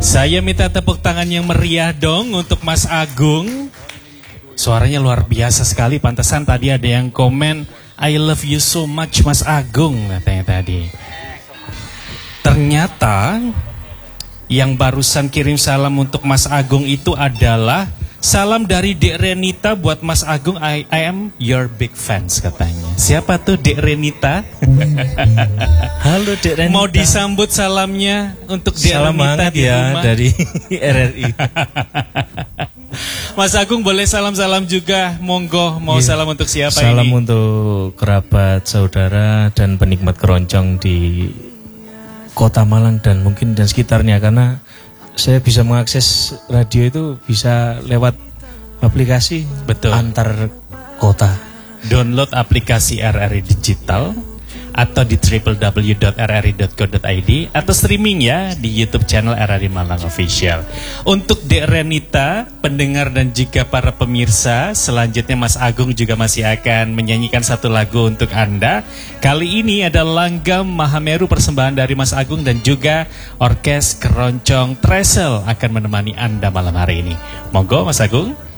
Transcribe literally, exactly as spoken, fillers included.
Saya minta tepuk tangan yang meriah dong untuk Mas Agung. Suaranya luar biasa sekali, pantesan tadi ada yang komen, I love you so much Mas Agung, katanya tadi. Ternyata yang barusan kirim salam untuk Mas Agung itu adalah salam dari Dek Renita buat Mas Agung. I, I am your big fans, katanya. Siapa tuh Dek Renita? Halo Dek Renita. Mau disambut salamnya untuk Dek Salam Renita di ya rumah dari R R I. Mas Agung boleh salam-salam juga, monggo. Mau Iya. salam untuk siapa Salam ini? untuk kerabat, saudara, dan penikmat keroncong di Kota Malang dan mungkin dan sekitarnya, karena saya bisa mengakses radio itu bisa lewat aplikasi. Betul. Antar kota. Download aplikasi R R I Digital atau di w w w dot r r i dot co dot i d atau streaming ya di YouTube channel R R I Malang Official. Untuk Dek Renita, pendengar dan juga para pemirsa, selanjutnya Mas Agung juga masih akan menyanyikan satu lagu untuk Anda. Kali ini ada Langgam Mahameru, persembahan dari Mas Agung dan juga Orkes Keroncong Tresel akan menemani Anda malam hari ini. Monggo Mas Agung.